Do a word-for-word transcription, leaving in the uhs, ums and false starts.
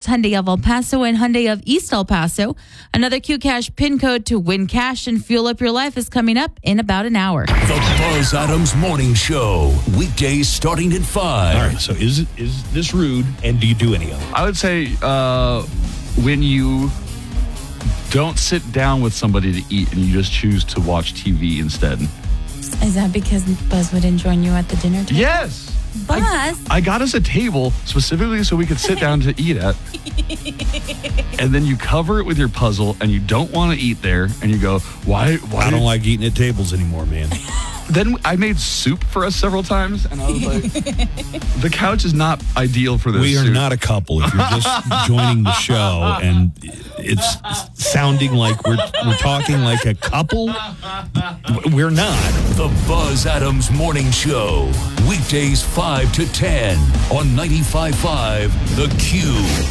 Hyundai of El Paso and Hyundai of East El Paso. Another Q Cash pin code to win cash and fuel up your life is coming up in about an hour. The Buzz Adams Morning Show. Weekdays starting at five. All right, so is is this rude, and do you do any of it? I would say uh, when you don't sit down with somebody to eat and you just choose to watch T V instead. Is that because Buzz wouldn't join you at the dinner table? Yes. Buzz? I, I got us a table specifically so we could sit down to eat at. And then you cover it with your puzzle and you don't want to eat there. And you go, why? why I don't like eating at tables anymore, man. Then I made soup for us several times. And I was like, the couch is not ideal for this We are soup. not a couple. If you're just joining the show and it's sounding like we're we're talking like a couple, we're not. The Buzz Adams Morning Show. Weekdays five to ten on ninety-five point five The Q.